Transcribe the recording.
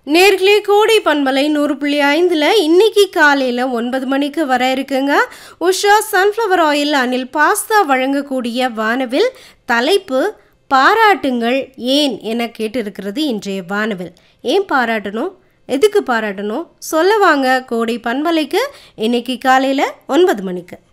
நேர்களே கோடை பண்பலை 100.5ல் இன்னைக்கு காலையில் 9 மணிக்கு வர இருக்குங்க. Usha sunflower oil Anil pasta வழங்கக்கூடிய வானவில். தலைப்பு பாராட்டுங்கள் ஏன் என கேட்டிருக்கிறது இன்றைய வானவில். ஏன் பாராட்டணும், எதுக்கு பாராட்டணும் சொல்ல வாங்க கோடை பண்பலைக்கு இன்னைக்கு காலையில் 9 மணிக்கு.